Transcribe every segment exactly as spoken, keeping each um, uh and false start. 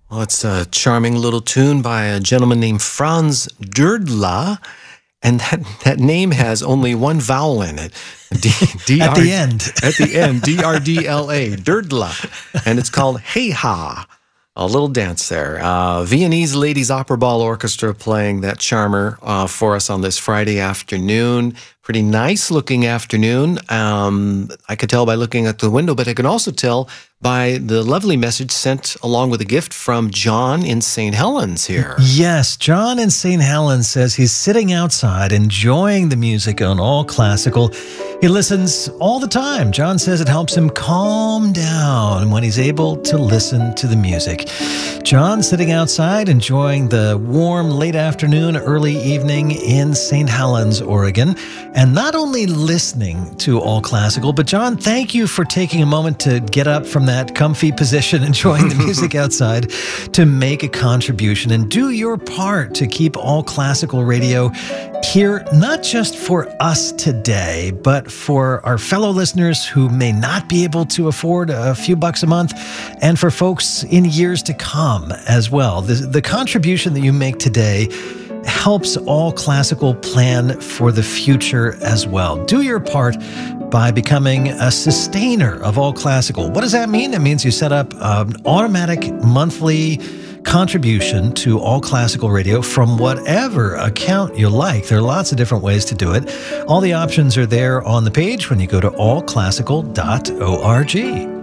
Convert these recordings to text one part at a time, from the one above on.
Well, it's a charming little tune by a gentleman named Franz Drdla, and that, that name has only one vowel in it. D- D- at the end. At the end, D R D L A, Drdla. And it's called Hey Ha, a little dance there. Uh, Viennese Ladies Opera Ball Orchestra playing that charmer uh, for us on this Friday afternoon. Pretty nice looking afternoon. Um, I could tell by looking at the window, but I can also tell by the lovely message sent along with a gift from John in Saint Helens here. Yes, John in Saint Helens says he's sitting outside enjoying the music on All Classical. He listens all the time. John says it helps him calm down when he's able to listen to the music. John sitting outside enjoying the warm late afternoon, early evening in Saint Helens, Oregon. And not only listening to All Classical, but John, thank you for taking a moment to get up from that comfy position, enjoying the music outside, to make a contribution and do your part to keep All Classical Radio here, not just for us today, but for our fellow listeners who may not be able to afford a few bucks a month, and for folks in years to come as well. The, the contribution that you make today helps All Classical plan for the future as well. Do your part by becoming a sustainer of All Classical. What does that mean? It means you set up an automatic monthly contribution to All Classical Radio from whatever account you like. There are lots of different ways to do it. All the options are there on the page when you go to all classical dot org.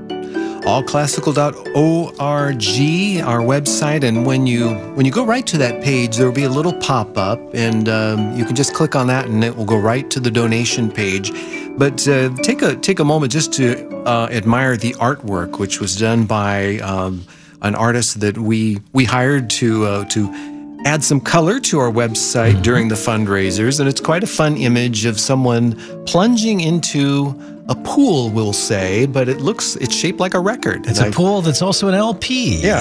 all classical dot org, our website, and when you when you go right to that page, there will be a little pop-up, and um, you can just click on that, and it will go right to the donation page. But uh, take a take a moment just to uh, admire the artwork, which was done by um, an artist that we we hired to uh, to add some color to our website mm-hmm. during the fundraisers, and it's quite a fun image of someone plunging into a pool, we'll say, but it looks, it's shaped like a record. It's and a I, pool that's also an L P. Yeah,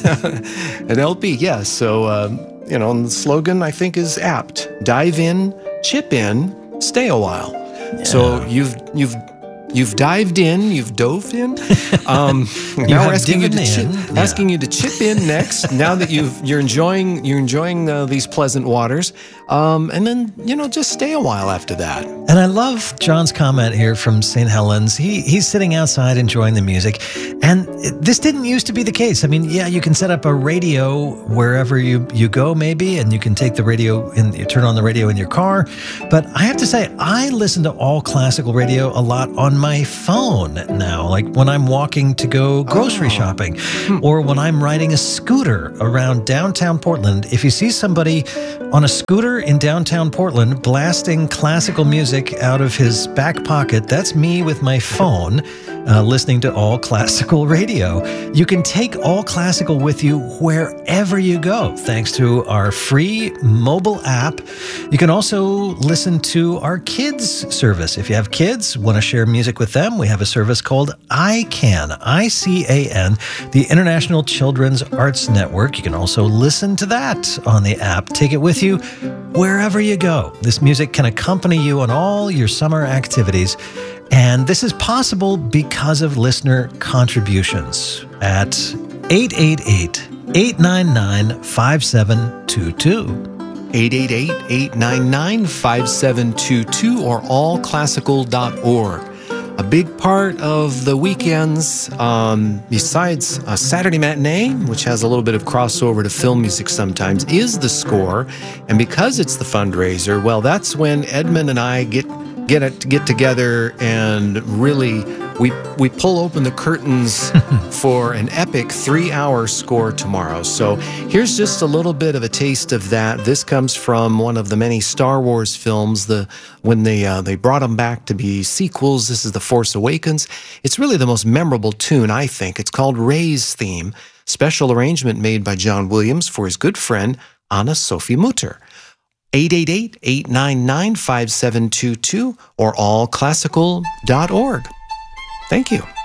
an L P, yeah. So, um, you know, and the slogan, I think, is apt. Dive in, chip in, stay a while. Yeah. So you've you've you've dived in, you've dove in. Um, you now we're asking you to chip, yeah. asking you to chip in next. Now that you've you're enjoying you're enjoying uh, these pleasant waters, um, and then you know just stay a while after that. And I love John's comment here from Saint Helens. He he's sitting outside enjoying the music, and this didn't used to be the case. I mean, yeah, you can set up a radio wherever you you go, maybe, and you can take the radio and you turn on the radio in your car. But I have to say, I listen to All Classical Radio a lot on my phone now, like when I'm walking to go grocery oh. shopping, or when I'm riding a scooter around downtown Portland. If you see somebody on a scooter in downtown Portland blasting classical music out of his back pocket, that's me with my phone uh, listening to All Classical Radio. You can take All Classical with you wherever you go, thanks to our free mobile app. You can also listen to our kids service. If you have kids, want to share music with them, we have a service called I CAN, I C A N, the International Children's Arts Network. You can also listen to that on the app. Take it with you wherever you go. This music can accompany you on all your summer activities. And this is possible because of listener contributions at eight eight eight, eight nine nine, five seven two two. eight eight eight, eight nine nine, five seven two two or all classical dot org. A big part of the weekends, um, besides a Saturday matinee, which has a little bit of crossover to film music sometimes, is the score. And because it's the fundraiser, well, that's when Edmund and I get get it, get together and really we we pull open the curtains for an epic three-hour score tomorrow. So here's just a little bit of a taste of that. This comes from one of the many Star Wars films. The when they uh, they brought them back to be sequels. This is The Force Awakens. It's really the most memorable tune, I think. It's called Rey's Theme, special arrangement made by John Williams for his good friend Anna Sophie Mutter. eight eight eight, eight nine nine, five seven two two or all classical dot org. Thank you.